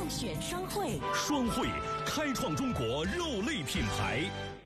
竞选双汇， 双汇开创中国肉类品牌。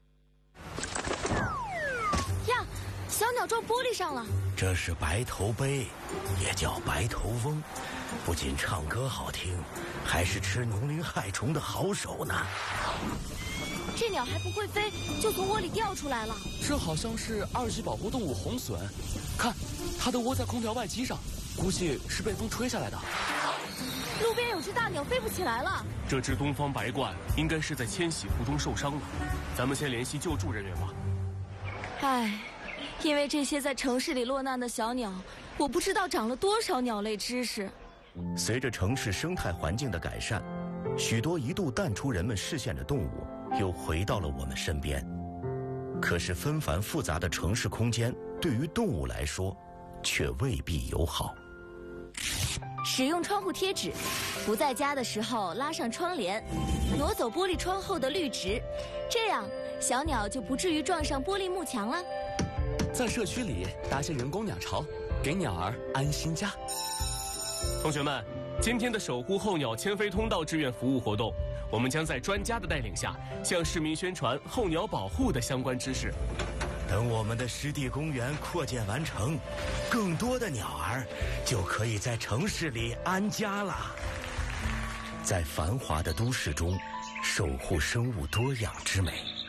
呀，小鸟撞玻璃上了。 这是白头鹎，也叫白头翁，不仅唱歌好听，还是吃农林害虫的好手呢。 这鸟还不会飞，就从窝里掉出来了。 这好像是2级保护动物红隼，看，它的窝在空调外机上，估计是被风吹下来的。 路边有只大鸟飞不起来了。 这只东方白鹳应该是在迁徙途中受伤了，咱们先联系救助人员吧。 唉，因为这些在城市里落难的小鸟，我不知道长了多少鸟类知识。 随着城市生态环境的改善，许多一度淡出人们视线的动物又回到了我们身边。可是纷繁复杂的城市空间对于动物来说却未必友好。 使用窗户贴纸，不在家的时候拉上窗帘，挪走玻璃窗后的绿植，这样小鸟就不至于撞上玻璃幕墙了。 在社区里搭些人工鸟巢，给鸟儿安心家。 同学们，今天的守护候鸟迁飞通道志愿服务活动，我们将在专家的带领下，向市民宣传候鸟保护的相关知识。 等我们的湿地公园扩建完成，更多的鸟儿就可以在城市里安家了。在繁华的都市中，守护生物多样之美。